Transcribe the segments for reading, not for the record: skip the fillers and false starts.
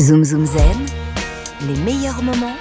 Zoom Zoom Zen, les meilleurs moments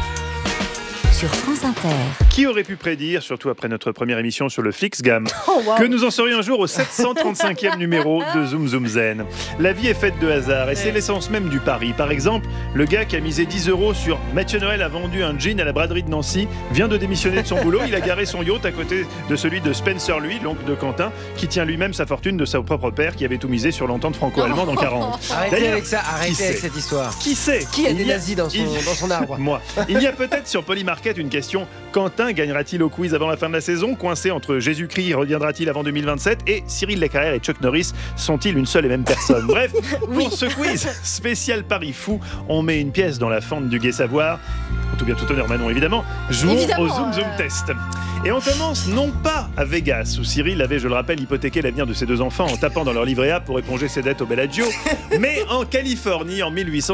sur France Inter. Qui aurait pu prédire, surtout après notre première émission sur le FlixGam, que nous en serions un jour au 735e numéro de Zoom Zoom Zen. La vie est faite de hasard et c'est l'essence même du pari. Par exemple, le gars qui a misé 10 € sur Mathieu Noël a vendu un jean à la braderie de Nancy, vient de démissionner de son boulot, il a garé son yacht à côté de celui de Spencer, lui, l'oncle de Quentin, qui tient lui-même sa fortune de son propre père qui avait tout misé sur l'entente franco-allemande en 40. Arrêtez avec ça, arrêtez avec cette histoire. Qui sait? Qui a des nazis dans son arbre? Moi. Il y a peut-être sur Polymarket une question. Quentin gagnera-t-il au quiz avant la fin de la saison? Coincé entre Jésus-Christ reviendra-t-il avant 2027 et Cyril Leclerc et Chuck Norris sont-ils une seule et même personne? Bref, pour ce quiz spécial Paris fou, on met une pièce dans la fente du Gai Savoir. En tout bien tout honneur Manon évidemment. Jouons au Zoom Zoom Test. Et on commence non pas à Vegas, où Cyril avait, je le rappelle, hypothéqué l'avenir de ses deux enfants en tapant dans leur livret A pour éponger ses dettes au Bellagio, mais en Californie en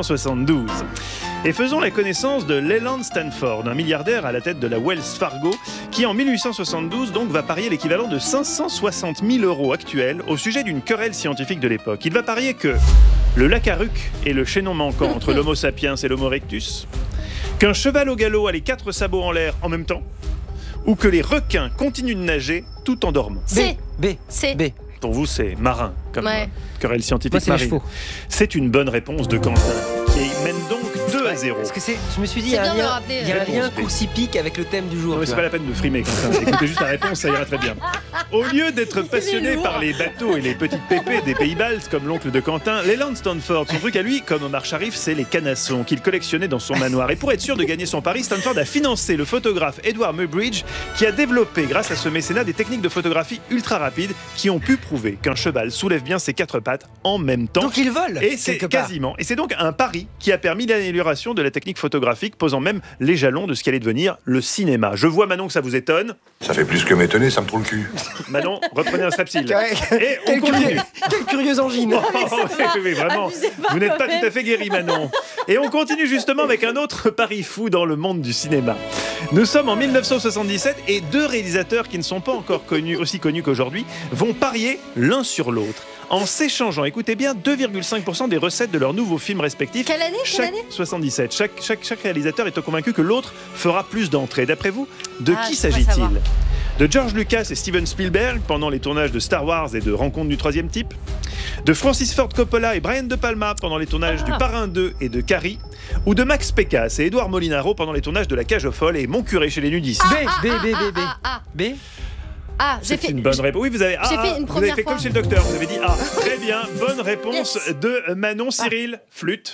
1872. Et faisons la connaissance de Leland Stanford, un milliardaire à la tête de la Wells Fargo, qui en 1872 donc va parier l'équivalent de 560 000 € actuels au sujet d'une querelle scientifique de l'époque. Il va parier que le Lacaruc est le chaînon manquant entre l'Homo sapiens et l'Homo erectus, qu'un cheval au galop a les 4 sabots en l'air en même temps, ou que les requins continuent de nager tout en dormant. B. Pour vous, c'est marin, comme querelle scientifique. Moi, c'est les chevaux. C'est une bonne réponse de Quentin, qui mène donc 2-0. Parce que je me suis dit, il y a un lien course hippique avec le thème du jour. Non, mais c'est pas la peine de frimer, Quentin. Écoutez juste la réponse, ça ira très bien. Au lieu d'être passionné par les bateaux et les petites pépées des pays baltes, comme l'oncle de Quentin, Leland Stanford, son truc à lui, comme Omar Sharif, c'est les canassons qu'il collectionnait dans son manoir. Et pour être sûr de gagner son pari, Stanford a financé le photographe Edward Muybridge, qui a développé, grâce à ce mécénat, des techniques de photographie ultra rapides qui ont pu prouver qu'un cheval soulève bien ses 4 pattes en même temps. Donc il vole. Et c'est quasiment. Et c'est donc un pari qui a permis l'amélioration de la technique photographique, posant même les jalons de ce qui allait devenir le cinéma. Je vois, Manon, que ça vous étonne. Ça fait plus que m'étonner, ça me trouve le cul. Manon, reprenez un strepsil. Et on continue. Quelle curieuse angine. Oui, vraiment. Vous n'êtes pas tout à fait guéri, Manon. Et on continue justement avec un autre pari fou dans le monde du cinéma. Nous sommes en 1977 et 2 réalisateurs qui ne sont pas encore aussi connus qu'aujourd'hui vont parier l'un sur l'autre en s'échangeant, écoutez bien, 2,5% des recettes de leurs nouveaux films respectifs. Quelle année 77. Chaque réalisateur est convaincu que l'autre fera plus d'entrées. D'après vous, de qui s'agit-il? De George Lucas et Steven Spielberg pendant les tournages de Star Wars et de Rencontres du troisième type? De Francis Ford Coppola et Brian De Palma pendant les tournages du Parrain 2 et de Carrie? Ou de Max Pécasse et Édouard Molinaro pendant les tournages de La Cage aux folles et Mon curé chez les nudistes? B. C'est une bonne réponse. Oui, vous avez vous avez fait comme chez le docteur. Vous avez dit A. Très bien, bonne réponse de Manon. Cyril, flûte.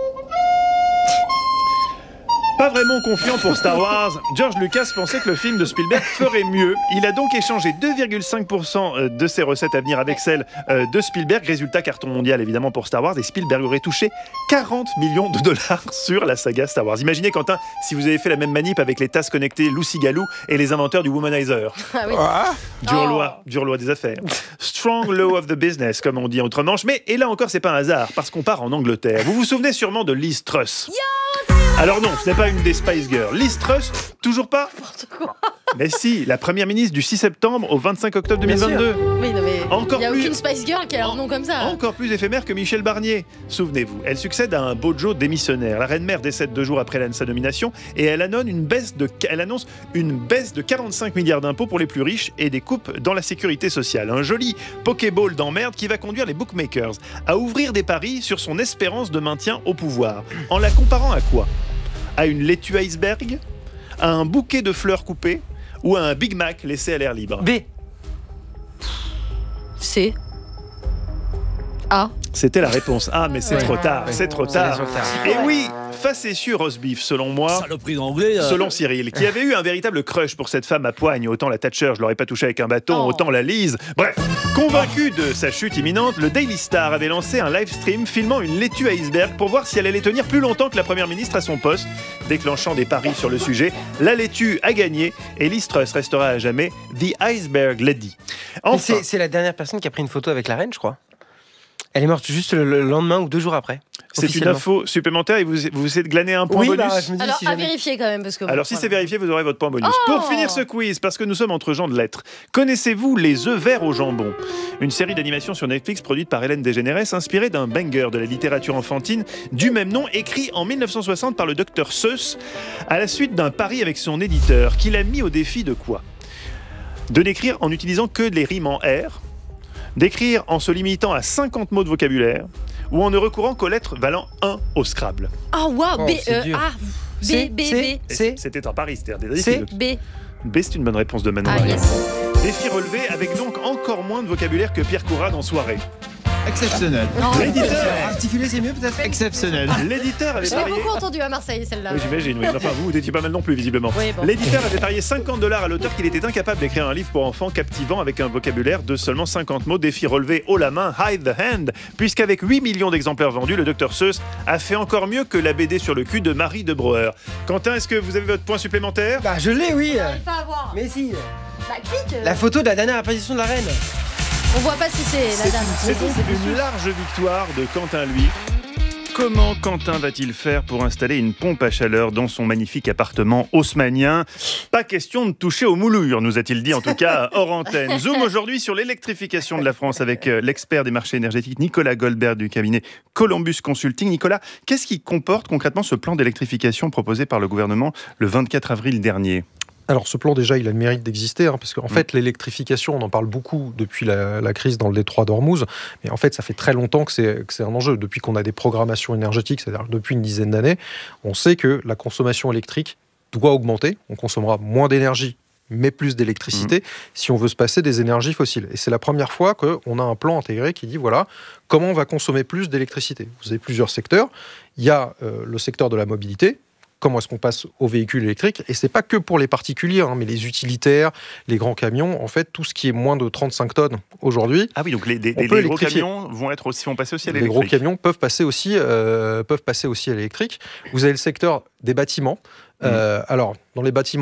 Pas vraiment confiant pour Star Wars, George Lucas pensait que le film de Spielberg ferait mieux. Il a donc échangé 2,5% de ses recettes à venir avec celles de Spielberg. Résultat, carton mondial évidemment pour Star Wars. Et Spielberg aurait touché 40 millions de dollars sur la saga Star Wars. Imaginez, Quentin, si vous avez fait la même manip avec les tasses connectées Lucy Galou et les inventeurs du Womanizer. Dure loi des affaires. Strong law of the business, comme on dit autrement. Mais et là encore, c'est pas un hasard, parce qu'on part en Angleterre. Vous vous souvenez sûrement de Liz Truss. Alors non, ce n'est pas une des Spice Girls. Liz Truss, toujours pas? Mais si, la première ministre du 6 septembre au 25 octobre 2022. Oui, non mais il n'y a aucune Spice Girl qui a un nom comme ça. Encore plus éphémère que Michel Barnier. Souvenez-vous, elle succède à un Bojo démissionnaire. La reine-mère décède 2 jours après sa nomination et elle annonce une baisse de 45 milliards d'impôts pour les plus riches et des coupes dans la sécurité sociale. Un joli Pokéball d'emmerde qui va conduire les bookmakers à ouvrir des paris sur son espérance de maintien au pouvoir. En la comparant à quoi? À une laitue iceberg? À un bouquet de fleurs coupées? Ou à un Big Mac laissé à l'air libre? B. C. A. C'était la réponse A, mais c'est trop tard. C'est trop tard. Et oui, facétieux roast beef, selon moi. Saloperie d'anglais. Selon Cyril, qui avait eu un véritable crush pour cette femme à poigne. Autant la Thatcher, je l'aurais pas touché avec un bâton, autant la Lise. Bref, convaincu de sa chute imminente, le Daily Star avait lancé un live stream filmant une laitue iceberg pour voir si elle allait tenir plus longtemps que la première ministre à son poste. Déclenchant des paris sur le sujet, la laitue a gagné et Liz Truss restera à jamais The Iceberg Lady. Enfin, c'est la dernière personne qui a pris une photo avec la reine, je crois. Elle est morte juste le lendemain ou 2 jours après. C'est une info supplémentaire et vous essayez de glaner un point bonus. Je me dis, Alors, si à jamais... vérifier quand même. Parce que Alors, si c'est vérifié, vous aurez votre point bonus. Pour finir ce quiz, parce que nous sommes entre gens de lettres, connaissez-vous Les œufs verts au jambon ? Une série d'animation sur Netflix produite par Hélène DeGeneres, inspirée d'un banger de la littérature enfantine du même nom, écrit en 1960 par le Dr Seuss, à la suite d'un pari avec son éditeur, qui l'a mis au défi de quoi ? De n'écrire en n'utilisant que les rimes en R, d'écrire en se limitant à 50 mots de vocabulaire, ou en ne recourant qu'aux lettres valant 1 au Scrabble. Oh, waouh, C. C'était un pari, c'était un des C. B. B, c'est une bonne réponse de Manon. Ah, yes. Défi relevé avec donc encore moins de vocabulaire que Pierre Courade en soirée. Exceptionnel. L'éditeur, Articuler, c'est mieux peut-être. Exceptionnel. l'éditeur avait Je l'ai parié... beaucoup entendu à Marseille, celle-là. Oui, j'imagine, oui. Enfin, vous n'étiez pas mal non plus, visiblement. Oui, bon. L'éditeur avait parié $50 à l'auteur qu'il était incapable d'écrire un livre pour enfants captivant avec un vocabulaire de seulement 50 mots. Défi relevé haut la main, hide the hand, puisqu'avec 8 millions d'exemplaires vendus, le Dr Seuss a fait encore mieux que la BD sur le cul de Marie de Breuer. Quentin, est-ce que vous avez votre point supplémentaire ? Je l'ai, oui. J'arrive pas à voir. Mais si. Clique. La photo de la dernière apparition de la reine. On voit pas si c'est la dame. C'est donc une large victoire de Quentin, lui. Comment Quentin va-t-il faire pour installer une pompe à chaleur dans son magnifique appartement haussmannien ? Pas question de toucher aux moulures, nous a-t-il dit en tout cas hors antenne. Zoom aujourd'hui sur l'électrification de la France avec l'expert des marchés énergétiques Nicolas Goldberg du cabinet Columbus Consulting. Nicolas, qu'est-ce qui comporte concrètement ce plan d'électrification proposé par le gouvernement le 24 avril dernier ? Alors ce plan déjà il a le mérite d'exister parce qu'en fait l'électrification on en parle beaucoup depuis la crise dans le détroit d'Ormuz, mais en fait ça fait très longtemps que c'est un enjeu. Depuis qu'on a des programmations énergétiques, c'est-à-dire depuis une dizaine d'années, on sait que la consommation électrique doit augmenter, on consommera moins d'énergie mais plus d'électricité si on veut se passer des énergies fossiles. Et c'est la première fois qu'on a un plan intégré qui dit voilà comment on va consommer plus d'électricité. Vous avez plusieurs secteurs, il y a le secteur de la mobilité. Comment est-ce qu'on passe aux véhicules électriques ? Et c'est pas que pour les particuliers, mais les utilitaires, les grands camions, en fait, tout ce qui est moins de 35 tonnes aujourd'hui. Ah oui, donc les gros camions vont passer aussi à l'électrique. Les gros camions peuvent passer aussi à l'électrique. Vous avez le secteur des bâtiments. Alors, dans les bâtiments,